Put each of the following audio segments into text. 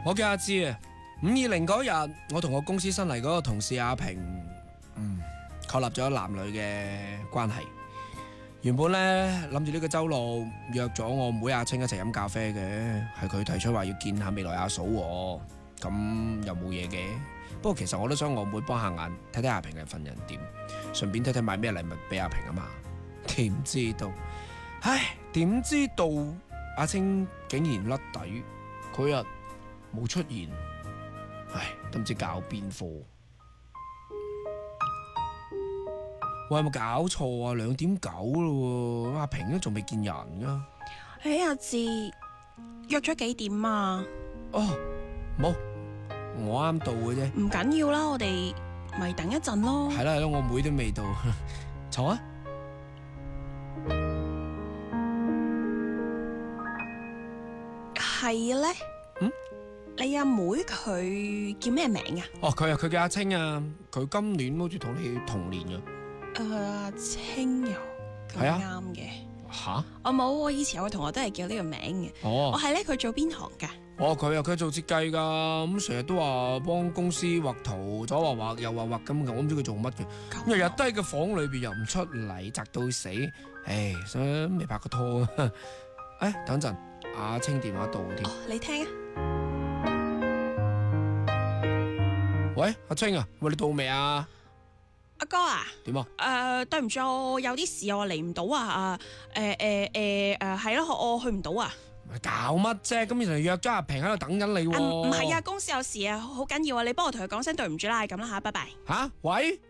我叫阿芝啊。520嗰日，我同我公司新嚟嗰個同事阿平，確立咗男女嘅關係。原本呢，諗住呢個周六約咗我妹阿青一齊飲咖啡嘅，係佢提出話要見下未來阿嫂喎，咁又冇嘢嘅。不過其實我都想我妹幫下眼，睇睇阿平嘅份人點，順便睇睇買咩禮物俾阿平啊嘛。點知道，點知道阿青竟然甩底，嗰日冇出現，都唔知搞邊科。喂，有冇搞錯啊？2:09咯，阿平都仲未見人噶。 阿志約咗幾點啊？ 冇，我啱到嘅啫。 唔緊要啦，我哋咪等一陣咯。 係啦，我妹都未到，坐啊。 係咧。你阿妹佢叫咩名啊？ 佢叫阿青啊，佢今年好似同你同年嘅。 阿青又咁啱嘅。 吓？ 我冇，我以前有個同學都係叫呢個名嘅。我係咧，佢做邊行噶？ 佢做設計噶，咁成日都話幫公司畫圖，左畫畫右畫畫咁嘅，我唔知佢做乜嘅。日日都喺個房裏邊又唔出嚟，宅到死。所以未拍過拖。等陣，阿青電話到添。 你聽啊。 喂，阿青啊，喂，你到未啊？ 阿哥啊？ 點啊？ 對唔住，我有啲事我嚟唔到啊。係咯，我去唔到啊。 搞乜啫？咁原來約咗阿平喺度等緊你喎。 唔係啊，公司有事啊，好緊要啊，你幫我同佢講聲對唔住啦，係咁啦吓，拜拜。 喂，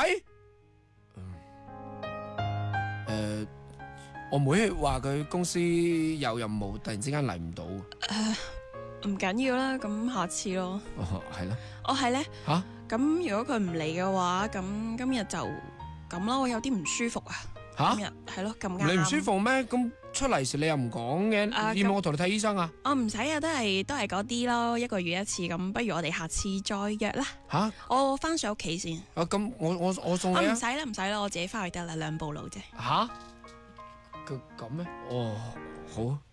我妹話佢公司有任務，突然之間嚟唔到。 唔緊要啦，咁下次咯。 係啦。 係咧。咁如果佢唔嚟嘅話，咁今日就咁啦。我有啲唔舒服啊。今日係咯，咁啱。 你唔舒服咩？咁出嚟時你又唔講嘅，要唔要我同你睇醫生啊？ 唔使啊，都係嗰啲咯，1個月一次咁。不如我哋下次再約啦。我翻上屋企先。 咁我送你啊。 唔使啦，我自己翻去得啦，2步路啫。 咁咩？好。